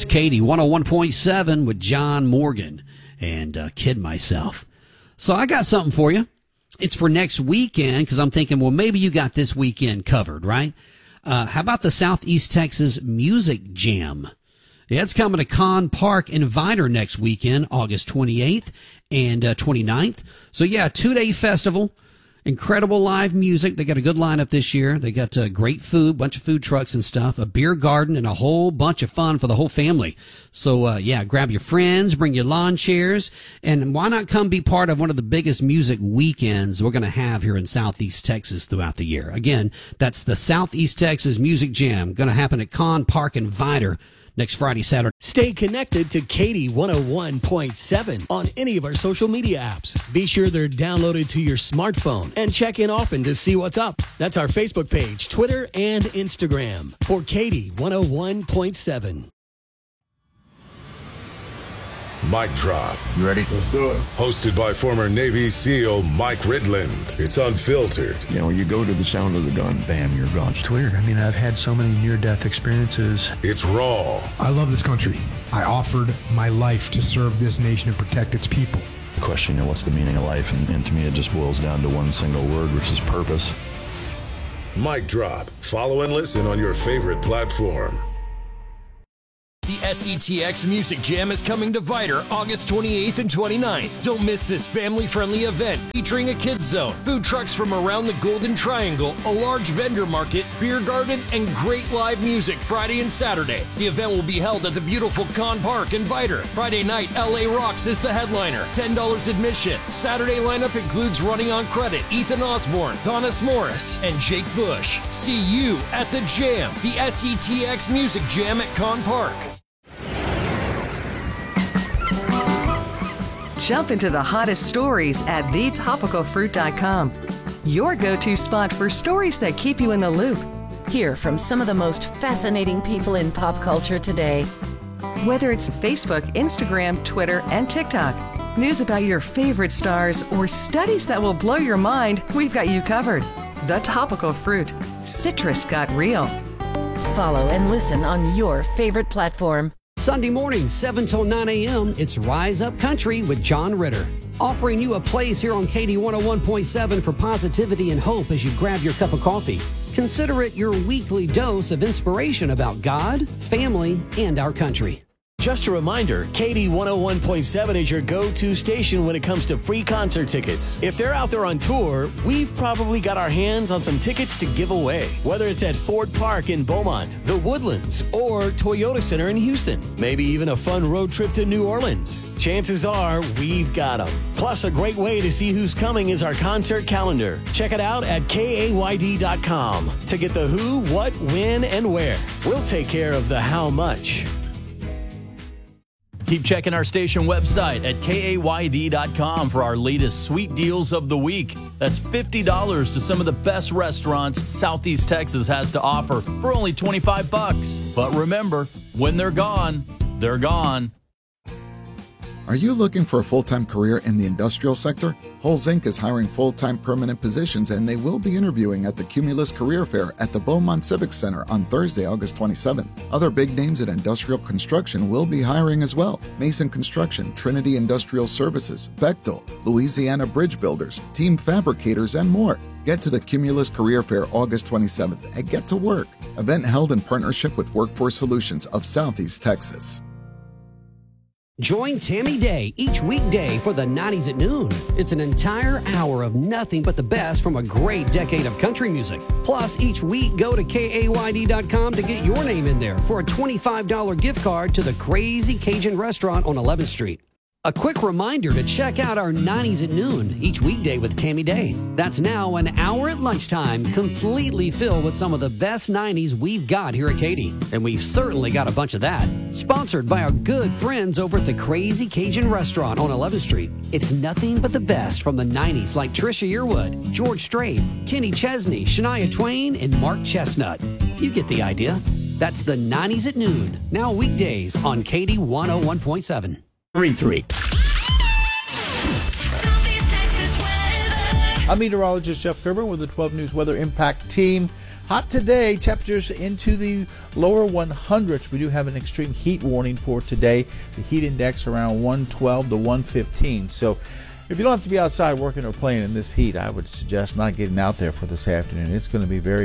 It's Katie 101.7 with John Morgan and Kid Myself. So I got something for you. It's for next weekend because I'm thinking, well, maybe you got this weekend covered, right? How about the Southeast Texas Music Jam? Yeah, it's coming to Con Park in Vidor next weekend, August 28th and 29th. So, yeah, 2-day festival. Incredible live music. They got a good lineup this year. They got great food, bunch of food trucks and stuff, a beer garden, and a whole bunch of fun for the whole family. So, yeah, grab your friends, bring your lawn chairs, and why not come be part of one of the biggest music weekends we're going to have here in Southeast Texas throughout the year. Again, that's the Southeast Texas Music Jam, going to happen at Con Park in Vidor next Friday, Saturday. Stay connected to Katie 101.7 on any of our social media apps. Be sure they're downloaded to your smartphone and check in often to see what's up. That's our Facebook page, Twitter, and Instagram for Katie 101.7. Mic Drop. You ready? Let's do it. Hosted by former Navy SEAL Mike Ridland. It's unfiltered. You know, you go to the sound of the gun, bam, you're gone. It's weird. I mean, I've had so many near-death experiences. It's raw. I love this country. I offered my life to serve this nation and protect its people. The question, you know, what's the meaning of life? And to me, it just boils down to one single word, which is purpose. Mic Drop. Follow and listen on your favorite platform. The SETX Music Jam is coming to Vidor August 28th and 29th. Don't miss this family-friendly event featuring a kids zone, food trucks from around the Golden Triangle, a large vendor market, beer garden, and great live music Friday and Saturday. The event will be held at the beautiful Con Park in Vidor. Friday night, LA Rocks is the headliner, $10 admission. Saturday lineup includes Running on Credit, Ethan Osborne, Thomas Morris, and Jake Bush. See you at the Jam, the SETX Music Jam at Con Park. Jump into the hottest stories at thetopicalfruit.com. Your go-to spot for stories that keep you in the loop. Hear from some of the most fascinating people in pop culture today. Whether it's Facebook, Instagram, Twitter, and TikTok, news about your favorite stars, or studies that will blow your mind, we've got you covered. The Topical Fruit. Citrus got real. Follow and listen on your favorite platform. Sunday morning, 7 till 9 a.m., it's Rise Up Country with John Ritter. Offering you a place here on Katie 101.7 for positivity and hope as you grab your cup of coffee. Consider it your weekly dose of inspiration about God, family, and our country. Just a reminder, Katie 101.7 is your go-to station when it comes to free concert tickets. If they're out there on tour, we've probably got our hands on some tickets to give away. Whether it's at Ford Park in Beaumont, the Woodlands, or Toyota Center in Houston. Maybe even a fun road trip to New Orleans. Chances are we've got them. Plus, a great way to see who's coming is our concert calendar. Check it out at KAYD.com to get the who, what, when, and where. We'll take care of the how much. Keep checking our station website at KAYD.com for our latest sweet deals of the week. That's $50 to some of the best restaurants Southeast Texas has to offer for only $25. But remember, when they're gone, they're gone. Are you looking for a full-time career in the industrial sector? Holes Inc. is hiring full-time permanent positions, and they will be interviewing at the Cumulus Career Fair at the Beaumont Civic Center on Thursday, August 27th. Other big names in industrial construction will be hiring as well. Mason Construction, Trinity Industrial Services, Bechtel, Louisiana Bridge Builders, Team Fabricators, and more. Get to the Cumulus Career Fair August 27th and get to work. Event held in partnership with Workforce Solutions of Southeast Texas. Join Tammy Day each weekday for the 90s at noon. It's an entire hour of nothing but the best from a great decade of country music. Plus, each week, go to KAYD.com to get your name in there for a $25 gift card to the Crazy Cajun Restaurant on 11th Street. A quick reminder to check out our 90s at noon each weekday with Tammy Day. That's now an hour at lunchtime, completely filled with some of the best 90s we've got here at Katie. And we've certainly got a bunch of that. Sponsored by our good friends over at the Crazy Cajun Restaurant on 11th Street. It's nothing but the best from the 90s like Trisha Yearwood, George Strait, Kenny Chesney, Shania Twain, and Mark Chestnut. You get the idea. That's the 90s at noon, now weekdays on Katie 101.7. 3-3. I'm meteorologist Jeff Gerber with the 12 News Weather Impact Team. Hot today, temperatures into the lower 100s. We do have an extreme heat warning for today. The heat index around 112 to 115. So if you don't have to be outside working or playing in this heat, I would suggest not getting out there for this afternoon. It's going to be very